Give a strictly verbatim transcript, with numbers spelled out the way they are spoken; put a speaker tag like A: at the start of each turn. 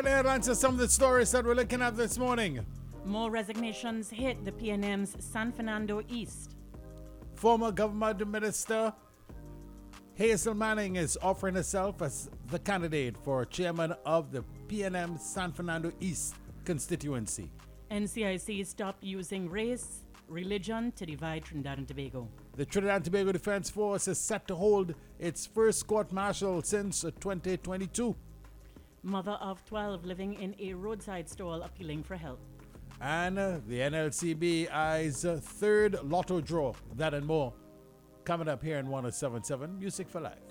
A: Headlines are some of the stories that we're looking at this morning.
B: More resignations hit the P N M's San Fernando East.
A: Former government minister Hazel Manning is offering herself as the candidate for chairman of the P N M San Fernando East constituency.
B: N C I C stopped using race, religion to divide Trinidad and Tobago.
A: The Trinidad and Tobago Defense Force is set to hold its first court-martial since twenty twenty-two.
B: Mother of twelve living in a roadside stall appealing for help.
A: And uh, the N L C B eyes uh, third lotto draw. That and more coming up here in one oh seven point seven Music for Life.